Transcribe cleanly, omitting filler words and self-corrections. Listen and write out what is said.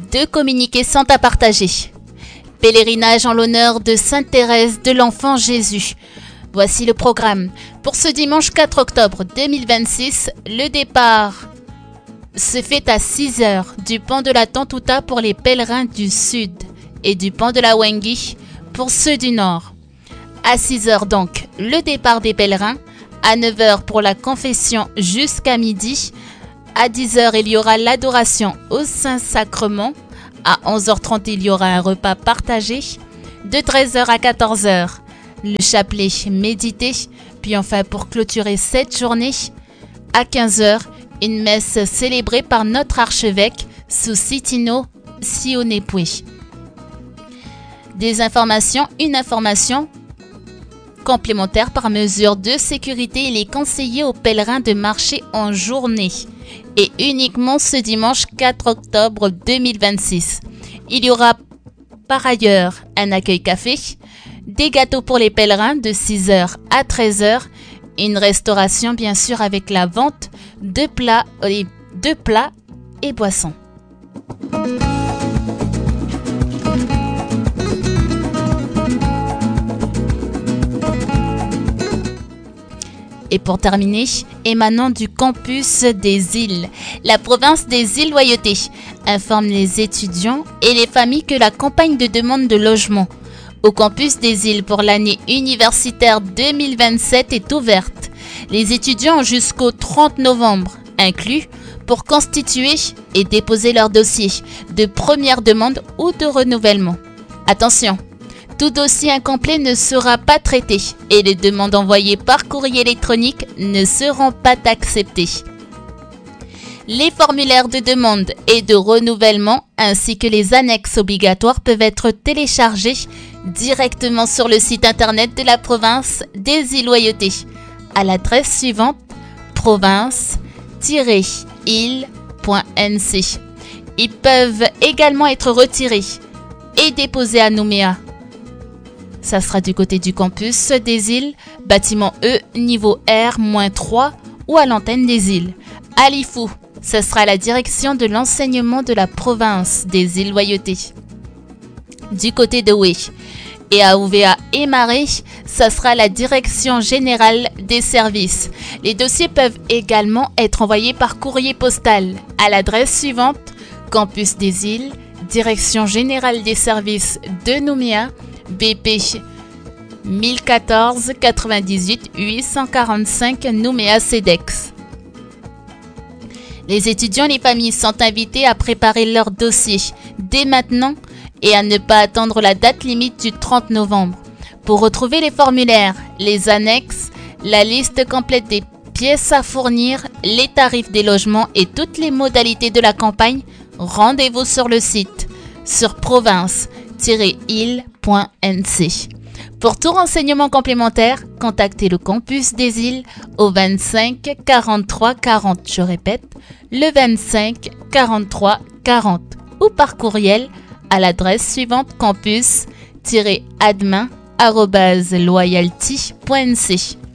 2 communiqués sont à partager. Pèlerinage en l'honneur de Sainte Thérèse de l'Enfant Jésus. Voici le programme. Pour ce dimanche 4 octobre 2026, le départ se fait à 6h du pont de la Tontouta pour les pèlerins du sud et du pont de la Wengi pour ceux du nord. À 6h donc, le départ des pèlerins. À 9h pour la confession jusqu'à midi. À 10h, il y aura l'adoration au Saint-Sacrement. À 11h30, il y aura un repas partagé. De 13h à 14h, le chapelet médité. Puis enfin, pour clôturer cette journée, à 15h, une messe célébrée par notre archevêque Susitino Sionepoué. Une information complémentaire par mesure de sécurité. Il est conseillé aux pèlerins de marcher en journée et uniquement ce dimanche 4 octobre 2026. Il y aura par ailleurs un accueil café, des gâteaux pour les pèlerins de 6h à 13h, une restauration bien sûr avec la vente de plats et boissons. Et pour terminer, émanant du campus des îles, la province des îles Loyauté informe les étudiants et les familles que la campagne de demande de logement au campus des îles pour l'année universitaire 2027 est ouverte. Les étudiants ont jusqu'au 30 novembre inclus pour constituer et déposer leur dossier de première demande ou de renouvellement. Attention! Tout dossier incomplet ne sera pas traité et les demandes envoyées par courrier électronique ne seront pas acceptées. Les formulaires de demande et de renouvellement ainsi que les annexes obligatoires peuvent être téléchargés directement sur le site internet de la province des îles Loyauté à l'adresse suivante province-île.nc. Ils peuvent également être retirés et déposés à Nouméa. Ça sera du côté du campus des îles, bâtiment E, niveau R-3 ou à l'antenne des îles. À Lifou, ce sera la direction de l'enseignement de la province des îles Loyauté. Du côté de Oué et à Ouvéa et Marais, ça sera la direction générale des services. Les dossiers peuvent également être envoyés par courrier postal à l'adresse suivante: Campus des îles, Direction générale des services de Nouméa, BP 1014 98 845 Nouméa CEDEX. Les étudiants et les familles sont invités à préparer leur dossier dès maintenant et à ne pas attendre la date limite du 30 novembre. Pour retrouver les formulaires, les annexes, la liste complète des pièces à fournir, les tarifs des logements et toutes les modalités de la campagne, rendez-vous sur le site sur province-île.nc. Pour tout renseignement complémentaire, contactez le campus des îles au 25 43 40. Je répète, le 25 43 40 ou par courriel à l'adresse suivante: campus-admin@loyalty.nc.